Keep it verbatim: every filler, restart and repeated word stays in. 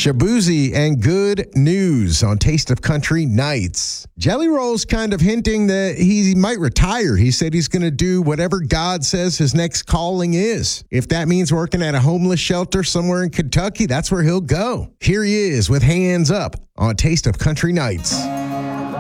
Shabuzi and good news on Taste of Country Nights. Jelly Roll's kind of hinting that he might retire. He said he's going to do whatever God says his next calling is. If that means working at a homeless shelter somewhere in Kentucky, that's where he'll go. Here he is with Hands Up on Taste of Country Nights.